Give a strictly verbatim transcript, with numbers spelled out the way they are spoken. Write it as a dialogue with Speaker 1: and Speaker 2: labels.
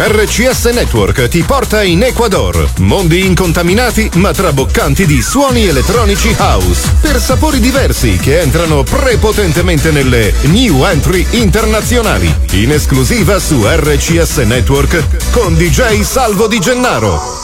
Speaker 1: R C S Network ti porta in Ecuador. Mondi incontaminati ma traboccanti di suoni elettronici house. Per sapori diversi che entrano prepotentemente nelle new entry internazionali. In esclusiva su R C S Network con D J Salvo Di Gennaro.